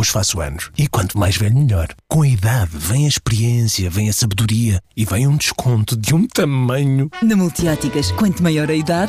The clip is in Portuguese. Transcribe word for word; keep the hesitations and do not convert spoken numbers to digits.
hoje faço anos. E quanto mais velho, melhor. Com a idade vem a experiência, vem a sabedoria e vem um desconto de um tamanho. Na Multióticas, quanto maior a idade,